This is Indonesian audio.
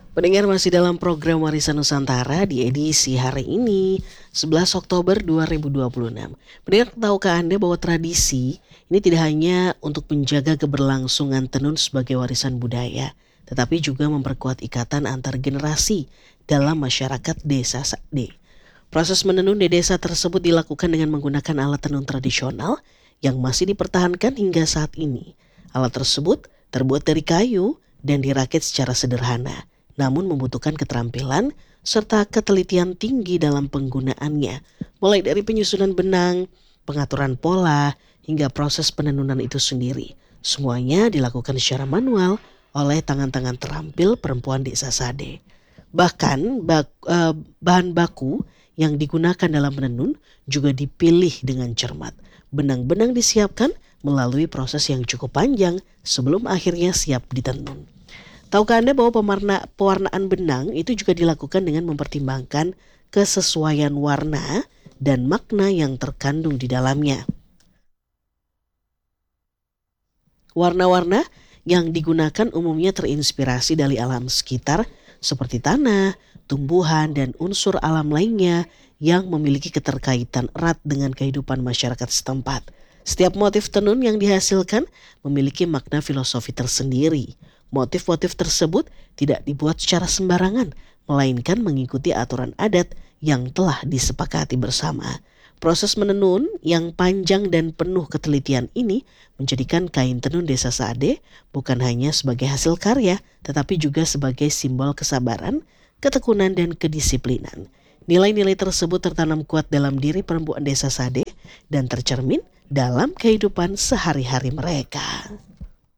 Pendengar masih dalam program Warisan Nusantara di edisi hari ini, 11 Oktober 2026. Pendengar, tahukah Anda bahwa tradisi ini tidak hanya untuk menjaga keberlangsungan tenun sebagai warisan budaya, tetapi juga memperkuat ikatan antar generasi dalam masyarakat desa Sade. Proses menenun di desa tersebut dilakukan dengan menggunakan alat tenun tradisional yang masih dipertahankan hingga saat ini. Alat tersebut terbuat dari kayu dan dirakit secara sederhana, namun membutuhkan keterampilan serta ketelitian tinggi dalam penggunaannya, mulai dari penyusunan benang, pengaturan pola, hingga proses penenunan itu sendiri. Semuanya dilakukan secara manual oleh tangan-tangan terampil perempuan desa Sade. Bahkan bahan baku yang digunakan dalam menenun juga dipilih dengan cermat. Benang-benang disiapkan melalui proses yang cukup panjang sebelum akhirnya siap ditenun. Tahukah Anda bahwa pewarnaan benang itu juga dilakukan dengan mempertimbangkan kesesuaian warna dan makna yang terkandung di dalamnya. Warna-warna yang digunakan umumnya terinspirasi dari alam sekitar seperti tanah, tumbuhan, dan unsur alam lainnya yang memiliki keterkaitan erat dengan kehidupan masyarakat setempat. Setiap motif tenun yang dihasilkan memiliki makna filosofi tersendiri. Motif-motif tersebut tidak dibuat secara sembarangan, melainkan mengikuti aturan adat yang telah disepakati bersama. Proses menenun yang panjang dan penuh ketelitian ini menjadikan kain tenun desa Sade bukan hanya sebagai hasil karya, tetapi juga sebagai simbol kesabaran, ketekunan, dan kedisiplinan. Nilai-nilai tersebut tertanam kuat dalam diri perempuan desa Sade dan tercermin dalam kehidupan sehari-hari mereka.